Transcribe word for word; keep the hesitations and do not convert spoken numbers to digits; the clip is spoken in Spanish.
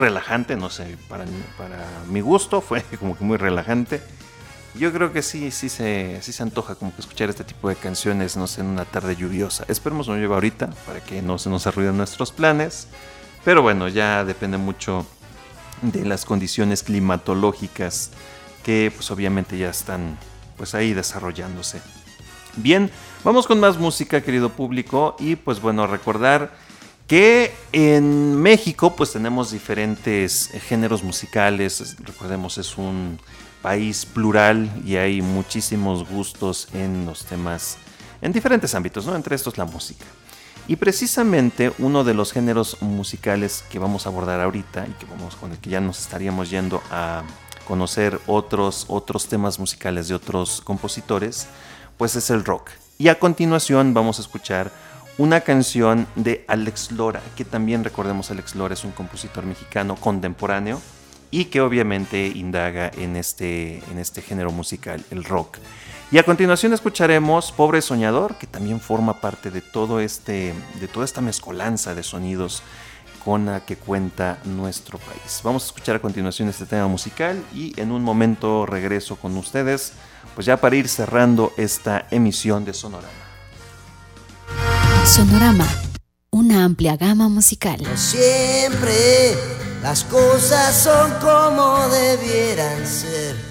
relajante, no sé, para, para mi gusto fue como que muy relajante. Yo creo que sí, sí se, sí se antoja como que escuchar este tipo de canciones, no sé, en una tarde lluviosa. Esperemos no llueva ahorita para que no se nos arruinen nuestros planes. Pero bueno, ya depende mucho de las condiciones climatológicas que pues obviamente ya están pues ahí desarrollándose. Bien, vamos con más música, querido público, y pues bueno, recordar que en México pues tenemos diferentes géneros musicales. Recordemos, es un país plural y hay muchísimos gustos en los temas, en diferentes ámbitos, ¿no? Entre estos la música. Y precisamente uno de los géneros musicales que vamos a abordar ahorita y que vamos, con el que ya nos estaríamos yendo a conocer otros, otros temas musicales de otros compositores, pues es el rock. Y a continuación vamos a escuchar una canción de Alex Lora, que también, recordemos, Alex Lora es un compositor mexicano contemporáneo y que obviamente indaga en este, en este género musical, el rock. Y a continuación escucharemos Pobre Soñador, que también forma parte de todo este, de toda esta mezcolanza de sonidos con la que cuenta nuestro país. Vamos a escuchar a continuación este tema musical y en un momento regreso con ustedes, pues ya para ir cerrando esta emisión de Sonorama. Sonorama, una amplia gama musical. No siempre las cosas son como debieran ser.